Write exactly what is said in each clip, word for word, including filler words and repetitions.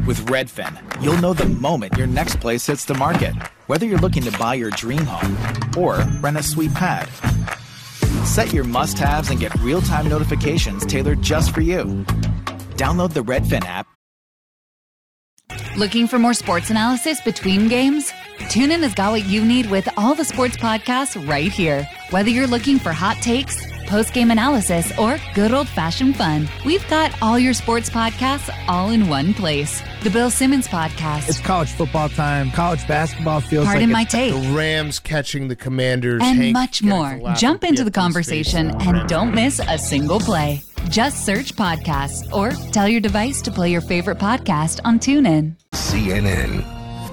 With Redfin, you'll know the moment your next place hits the market, whether you're looking to buy your dream home or rent a sweet pad. Set your must-haves and get real-time notifications tailored just for you. Download the Redfin app. Looking for more sports analysis between games? TuneIn has got what you need with all the sports podcasts right here. Whether you're looking for hot takes, post-game analysis, or good old-fashioned fun, we've got all your sports podcasts all in one place. The Bill Simmons Podcast. It's college football time. College basketball feels Pardon like my it's take. The Rams catching the Commanders. And Hank much more. Jump into the conversation and don't miss a single play. Just search podcasts or tell your device to play your favorite podcast on TuneIn. C N N.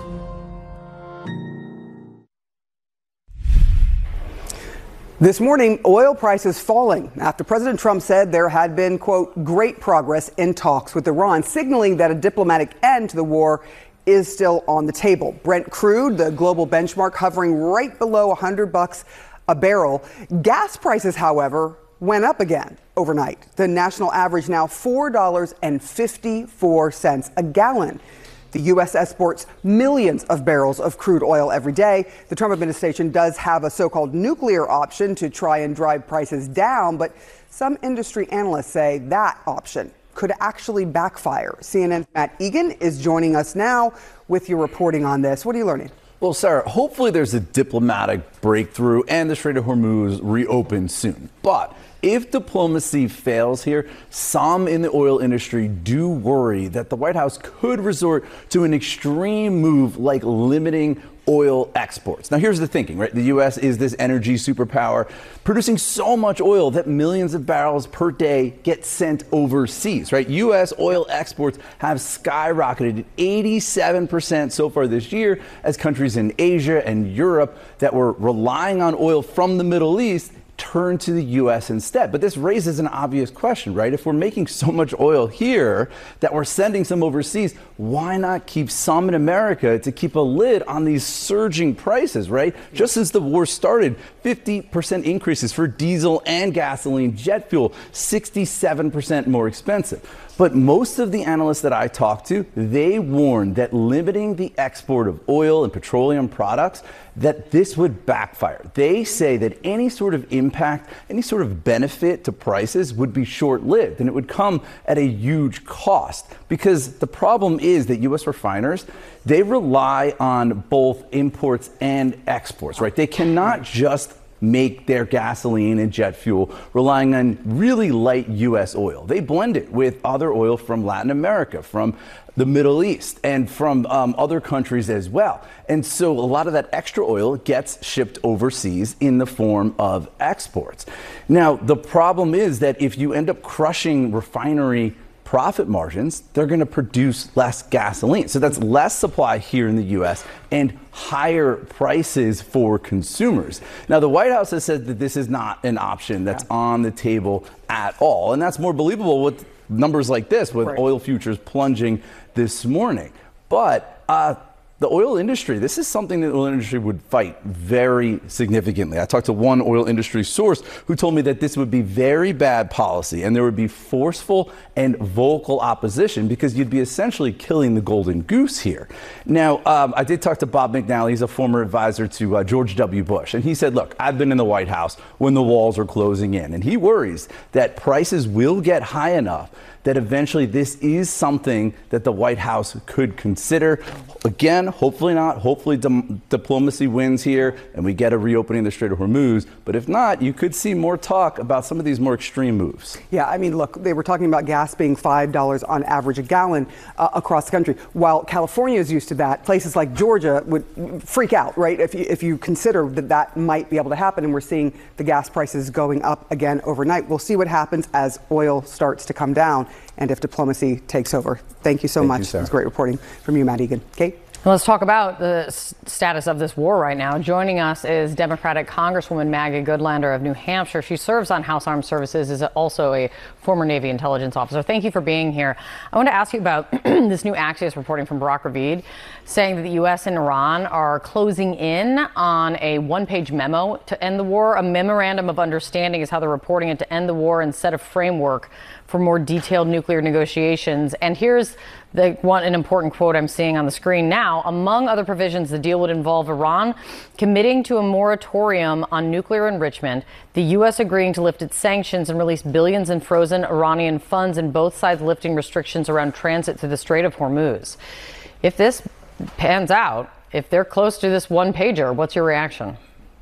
This morning, oil prices falling after President Trump said there had been, quote, great progress in talks with Iran, signaling that a diplomatic end to the war is still on the table. Brent crude, the global benchmark, hovering right below one hundred bucks a barrel. Gas prices, however, went up again overnight. The national average now four dollars and fifty-four cents a gallon. The U S exports millions of barrels of crude oil every day. The Trump administration does have a so-called nuclear option to try and drive prices down, but some industry analysts say that option could actually backfire. C N N's Matt Egan is joining us now with your reporting on this. What are you learning? Well, Sarah, hopefully there's a diplomatic breakthrough and the Strait of Hormuz reopens soon. But if diplomacy fails here, some in the oil industry do worry that the White House could resort to an extreme move like limiting oil exports. Now, here's the thinking, right? The U S is this energy superpower producing so much oil that millions of barrels per day get sent overseas, right? U S oil exports have skyrocketed eighty-seven percent so far this year as countries in Asia and Europe that were relying on oil from the Middle East turn to the U S instead. But this raises an obvious question, right? If we're making so much oil here that we're sending some overseas, why not keep some in America to keep a lid on these surging prices, right? Just since the war started, fifty percent increases for diesel and gasoline, jet fuel, sixty-seven percent more expensive. But most of the analysts that I talked to, they warned that limiting the export of oil and petroleum products, that this would backfire. They say that any sort of impact, any sort of benefit to prices would be short-lived, and it would come at a huge cost. Because the problem is that U S refiners, they rely on both imports and exports, right? They cannot just make their gasoline and jet fuel relying on really light U S oil. They blend it with other oil from Latin America, from the Middle East, and from um, other countries as well. And so a lot of that extra oil gets shipped overseas in the form of exports. Now, the problem is that if you end up crushing refinery profit margins, they're going to produce less gasoline. So that's less supply here in the U S and higher prices for consumers. Now, the White House has said that this is not an option that's yeah. on the table at all. And that's more believable with numbers like this, with right. oil futures plunging this morning. But uh, the oil industry, this is something that the oil industry would fight very significantly. I talked to one oil industry source who told me that this would be very bad policy and there would be forceful and vocal opposition because you'd be essentially killing the golden goose here. Now, um, I did talk to Bob McNally. He's a former advisor to uh, George W. Bush. And he said, look, I've been in the White House when the walls are closing in. And he worries that prices will get high enough that eventually this is something that the White House could consider. Again, hopefully not. Hopefully dim- diplomacy wins here and we get a reopening of the Strait of Hormuz. But if not, you could see more talk about some of these more extreme moves. Yeah, I mean, look, they were talking about gas being five dollars on average a gallon uh, across the country. While California is used to that, places like Georgia would freak out, right? If you, if you consider that that might be able to happen, and we're seeing the gas prices going up again overnight. We'll see what happens as oil starts to come down and if diplomacy takes over. Thank you so Thank much. You, it was great reporting from you, Matt Egan. Kate? Let's talk about the s- status of this war right now. Joining us is Democratic Congresswoman Maggie Goodlander of New Hampshire. She serves on House Armed Services, is also a former Navy intelligence officer. Thank you for being here. I want to ask you about this new Axios reporting from Barak Ravid, saying that the U S and Iran are closing in on a one-page memo to end the war. A memorandum of understanding is how they're reporting it, to end the war and set a framework for more detailed nuclear negotiations. And here's the one, an important quote I'm seeing on the screen now. Among other provisions, the deal would involve Iran committing to a moratorium on nuclear enrichment, the U S agreeing to lift its sanctions and release billions in frozen Iranian funds, and both sides lifting restrictions around transit through the Strait of Hormuz. If this pans out, if they're close to this one pager, what's your reaction?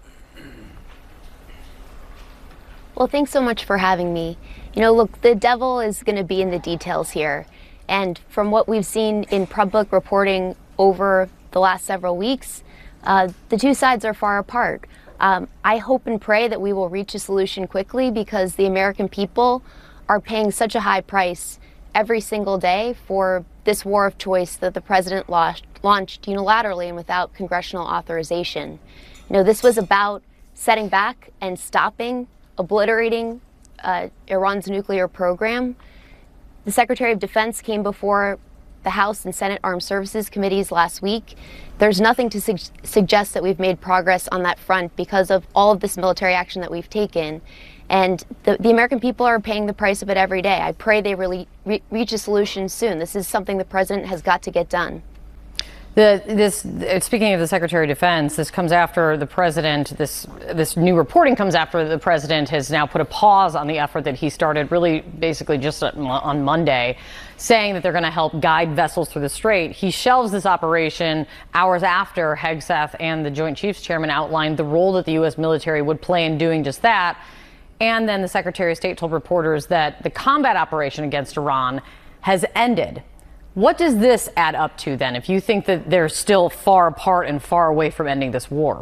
Well, thanks so much for having me. You know, look, the devil is going to be in the details here. And from what we've seen in public reporting over the last several weeks, uh, the two sides are far apart. Um, I hope and pray that we will reach a solution quickly, because the American people are paying such a high price every single day for this war of choice that the president launched, launched unilaterally and without congressional authorization. You know, this was about setting back and stopping, obliterating uh, Iran's nuclear program. The Secretary of Defense came before the House and Senate Armed Services Committees last week. There's nothing to su- suggest that we've made progress on that front because of all of this military action that we've taken. And the, the American people are paying the price of it every day. I pray they really re- reach a solution soon. This is something the president has got to get done. The, this, speaking of the Secretary of Defense, this comes after the president, this this new reporting comes after the president has now put a pause on the effort that he started really basically just on Monday, saying that they're going to help guide vessels through the strait. He shelves this operation hours after Hegseth and the Joint Chiefs Chairman outlined the role that the U S military would play in doing just that. And then the Secretary of State told reporters that the combat operation against Iran has ended. What does this add up to then, if you think that they're still far apart and far away from ending this war?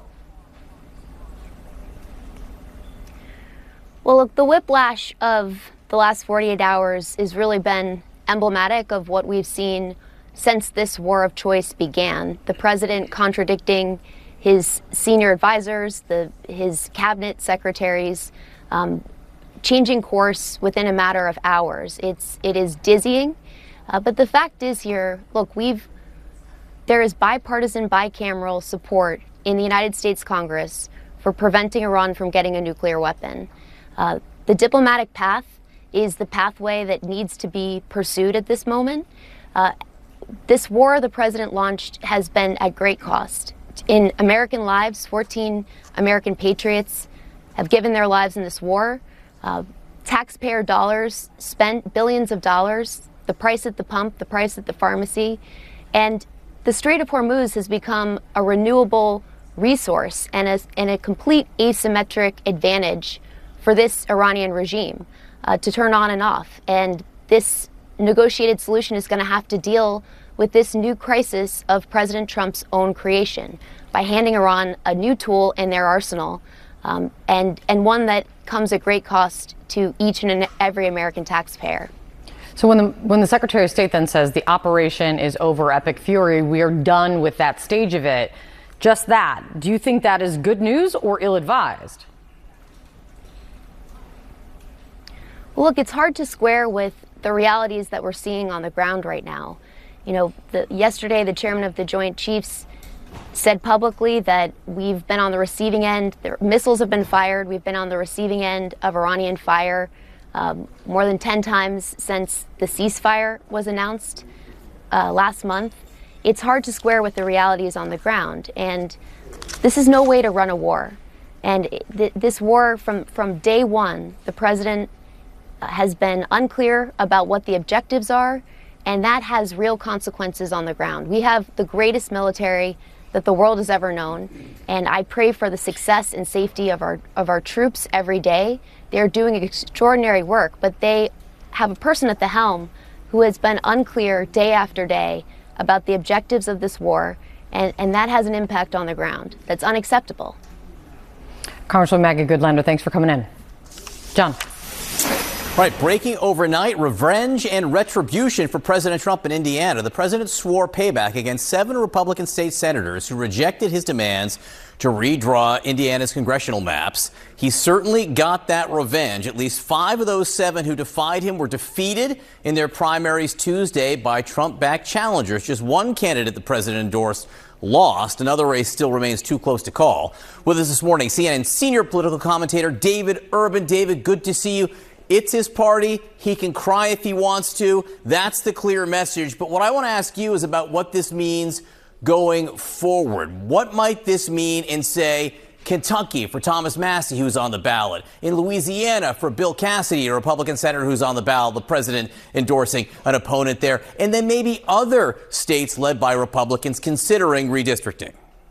Well, look, the whiplash of the last forty-eight hours has really been emblematic of what we've seen since this war of choice began. The president contradicting his senior advisors, the, his cabinet secretaries, um, changing course within a matter of hours. It's, it is dizzying. Uh, but the fact is here, look, we've there is bipartisan, bicameral support in the United States Congress for preventing Iran from getting a nuclear weapon. Uh, the diplomatic path is the pathway that needs to be pursued at this moment. Uh, this war the president launched has been at great cost. In American lives, fourteen American patriots have given their lives in this war. Uh, taxpayer dollars spent, billions of dollars, the price at the pump, the price at the pharmacy. And the Strait of Hormuz has become a renewable resource and a, and a complete asymmetric advantage for this Iranian regime uh, to turn on and off. And this negotiated solution is going to have to deal with this new crisis of President Trump's own creation by handing Iran a new tool in their arsenal, um, and, and one that comes at great cost to each and every American taxpayer. So when the when the Secretary of State then says the operation is over, epic fury, we are done with that stage of it, just that, do you think that is good news or ill-advised? Well, look, it's hard to square with the realities that we're seeing on the ground right now. You know, the, yesterday the chairman of the Joint Chiefs said publicly that we've been on the receiving end, the missiles have been fired, we've been on the receiving end of Iranian fire. Um, more than ten times since the ceasefire was announced uh, last month. It's hard to square with the realities on the ground. And this is no way to run a war. And th- this war, from, from day one, the president has been unclear about what the objectives are, and that has real consequences on the ground. We have the greatest military that the world has ever known, and I pray for the success and safety of our of our troops every day. They're doing extraordinary work, but they have a person at the helm who has been unclear day after day about the objectives of this war, and, and that has an impact on the ground that's unacceptable. Congresswoman Maggie Goodlander, thanks for coming in. John. All right, breaking overnight, revenge and retribution for President Trump in Indiana. The president swore payback against seven Republican state senators who rejected his demands to redraw Indiana's congressional maps. He certainly got that revenge. At least five of those seven who defied him were defeated in their primaries Tuesday by Trump-backed challengers. Just one candidate the president endorsed lost. Another race still remains too close to call. With us this morning, C N N senior political commentator David Urban. David, good to see you. It's his party. He can cry if he wants to. That's the clear message. But what I want to ask you is about what this means going forward. What might this mean in, say, Kentucky for Thomas Massie, who's on the ballot, in Louisiana for Bill Cassidy, a Republican senator who's on the ballot, the president endorsing an opponent there, and then maybe other states led by Republicans considering redistricting?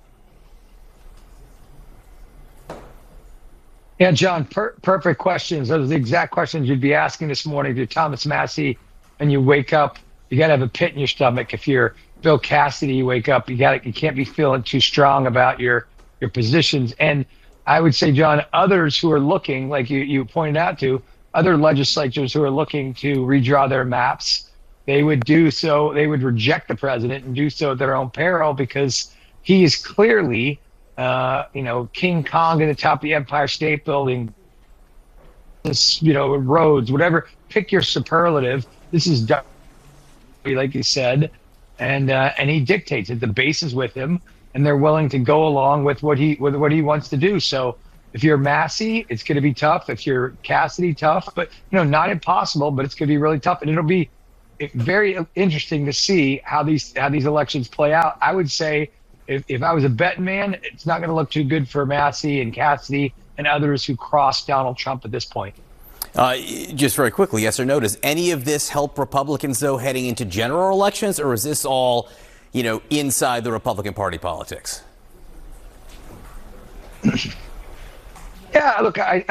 Yeah, John, per- perfect questions. Those are the exact questions you'd be asking this morning if you're Thomas Massie and you wake up. You got to have a pit in your stomach. If you're Bill Cassidy, you wake up, you got you can't be feeling too strong about your your positions. And I would say, John, others who are looking, like you, you pointed out to, other legislatures who are looking to redraw their maps, they would do so, they would reject the president and do so at their own peril, because he is clearly, uh, you know, King Kong at the top of the Empire State Building, this, you know, roads, whatever, pick your superlative. This is, like you said, and uh, and he dictates it. The base is with him, and they're willing to go along with what he with what he wants to do. So if you're Massie, it's going to be tough. If you're Cassidy, tough, but you know, not impossible, but it's going to be really tough, and it'll be very interesting to see how these how these elections play out. I would say, if, if I was a betting man, it's not going to look too good for Massie and Cassidy and others who crossed Donald Trump at this point. Uh, just very quickly, yes or no, does any of this help Republicans, though, heading into general elections, or is this all, you know, inside the Republican Party politics? Yeah, look, I,